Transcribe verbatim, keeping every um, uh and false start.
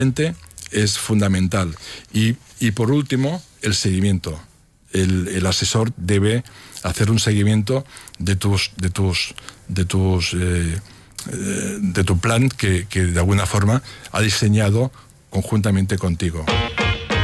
es fundamental. Y, y por último, el seguimiento. El, el asesor debe hacer un seguimiento de tus, de tus, de tus, eh, de tu plan que, que de alguna forma ha diseñado conjuntamente contigo.